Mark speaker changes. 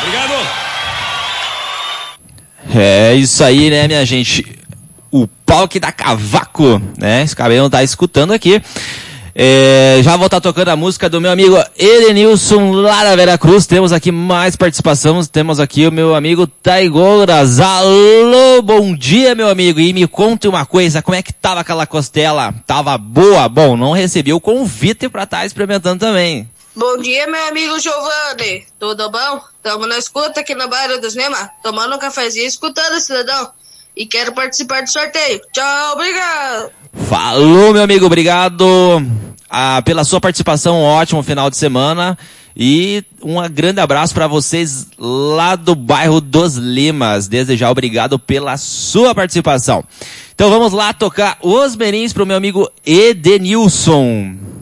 Speaker 1: Obrigado.
Speaker 2: É isso aí, né, minha gente? O pau que dá cavaco, né? Esse cabelo tá escutando aqui. Já vou estar tocando a música do meu amigo Edenilson lá da Veracruz. Temos aqui mais participação. Temos aqui o meu amigo Taigoras. Alô, bom dia, meu amigo. E me conte uma coisa, como é que tava aquela costela? Tava boa? Bom, não recebi o convite pra estar experimentando também.
Speaker 3: Bom dia, meu amigo Giovanni. Tudo bom? Tamo na escuta aqui na Bairro dos Lima, tomando um cafezinho e escutando o cidadão. E quero participar do sorteio. Tchau, obrigado.
Speaker 2: Falou, meu amigo, obrigado pela sua participação, um ótimo final de semana e um grande abraço para vocês lá do bairro dos Limas. Desde já, obrigado pela sua participação. Então vamos lá tocar os merins pro meu amigo Edenilson.